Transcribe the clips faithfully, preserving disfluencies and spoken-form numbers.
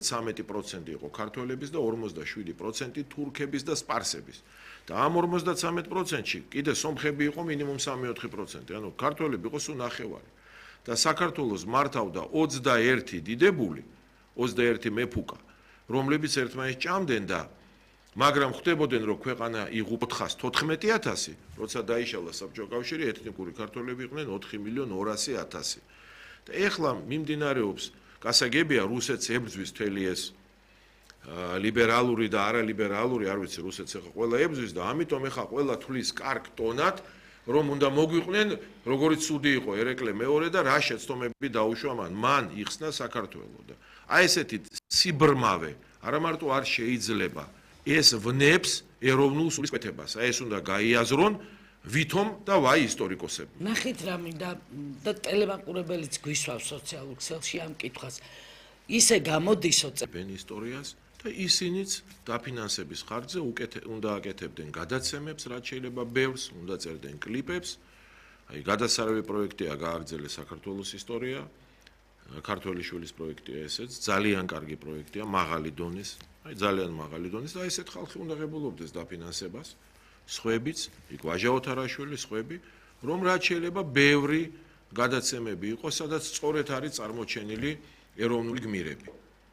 სამეტი პროცენტი იყო ქართველების და ორმოცდაშვიდი პროცენტი თურქების და სპარსების. და ამ ორმოცდათვრამეტ პროცენტში კიდე სომხები იყო მინიმუმ სამი-ოთხი პროცენტი, ანუ ქართველები იყო სულ ნახევარი. და საქართველოს მართავდა ოცდაერთი დიდებული, ოცდაერთი მეფუკა, რომლებიც ერთმანეთს ჭამდნენ და მაგრამ ხვდებოდნენ რომ ქვეყანა იღუპა ოთხას თოთხმეტი ათასი, როცა დაიშალა საბჭოთა კავშირი, ეთნიკური ქართველები იყვნენ ოთხი მილიონი ორასი ათასი. და ეხლა მიმდინარეობს გასაგებია რუსეთს ებრძვის მთელი ეს ლიბერალური და არალიბერალური, არ ვიცი რუსეთს ეხლა ყველა ებრძვის და ამიტომ ეხლა ყველა თulis კარგ ტონად რომ უნდა მოგვიყვნენ როგორიც ცუდი იყო ერეკლე მეორე და რა შეცდომები დაუშვა მან მან იხსნა საქართველოს და აი ესეთი სიბრმავე არა მარტო არ შეიძლება ეს ვნებს ეროვნულ სულისკვეთებას აი ეს უნდა გაიაზრონ ვითომ და ვაი ისტორიკოსები ნახეთ რა მინდა და ტელემაყურებელიც გვისვავს სოციალურ ქსელში ამ კითხვას ისე გამოდისო წებენ ისტორიას და ისინიც დაფინანსების ხარჯზე უნდა აკეთებდნენ გადაცემებს, რაც შეიძლება ბევრს, უნდა წერდნენ კლიპებს. აი, გადასარევი პროექტია გააგრძელეს საქართველოს ისტორია. ქართველი შვილის პროექტია ესეც, ძალიან კარგი პროექტია, მაღალი დონის, აი ძალიან მაღალი დონის და ესეთ ხალხი უნდა ღებულობდეს დაფინანსებას. სხვებიც, იქ ვაჟა ოთარაშვილი, სხვები, რომ რაც შეიძლება ბევრი გადაცემები იყოს, სადაც სწორედ არის წარმოჩენილი ეროვნული გმირები.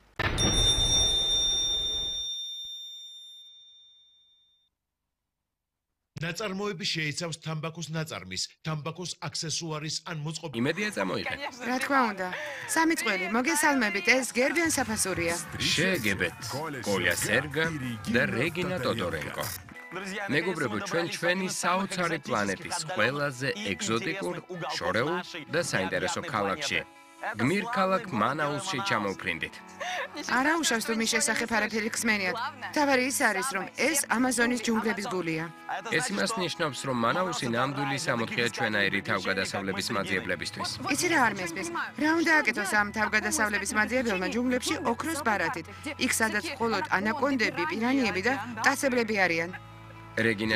ნაწარმოები შეიცავს თამბაქოს ნაწარმის, თამბაქოს აქსესუარის ან მოწყობილების. იმედია წამოიღე. რა თქმა უნდა. სამი წველი, მოგესალმებით, ეს გერბიან საფასურია. შეეგებეთ. კოლია სერგა და რეგინა ტოდორენკო. მეგობრებო, ჩვენ ჩვენი საოცარი პლანეტის ყველაზე ეგზოტიკურ, შორეულ და საინტერესო ქალაქში. გმირ ქალაქ მანაუსში ჩამოვფრინდით. არა უშავს თუ მის შესახებ არაფერი ხსმენიათ. თავარი ის არის, რომ ეს ამაზონის ჯუნგლების გულია. ეს იმას ნიშნავს, რომ მანაუსი ნამდვილი სამოთხეა ჩვენაირი თავგადასავლების მაძიებლებისთვის. იცი რა არ მესმის? რა უნდა აკეთოს ამ თავგადასავლების მაძიებელმა ჯუნგლებში ოქროს ბარათით, იქ სადაც მხოლოდ ანაკონდები, პირანიები და კაცებლები არიან. რეგინა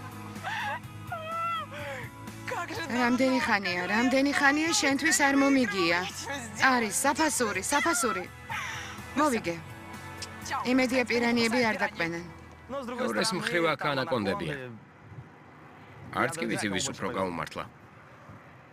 რამდენი ხანია, რამდენი ხანია შენთვის არ მომიგია. არის საფასური, საფასური. მოვიგე. იმედია პირანიები არ დაკვენენ. ორეს მხრივ აქ ანაკონდებია. არც კი ვიცი ვის უფრო გაუმართლა.